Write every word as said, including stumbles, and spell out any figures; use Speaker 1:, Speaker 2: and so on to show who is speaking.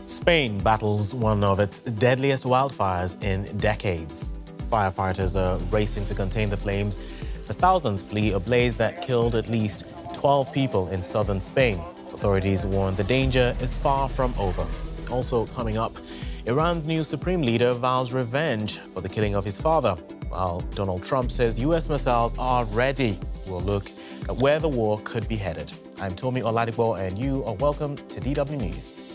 Speaker 1: Spain battles one of its deadliest wildfires in decades. Firefighters are racing to contain the flames as thousands flee a blaze that killed at least twelve people in southern Spain. Authorities warn the danger is far from over. Also coming up, Iran's new supreme leader vows revenge for the killing of his father, while Donald Trump says U S missiles are ready. We'll look at where the war could be headed. I'm Tomi Oladipo, and you are welcome to D W News.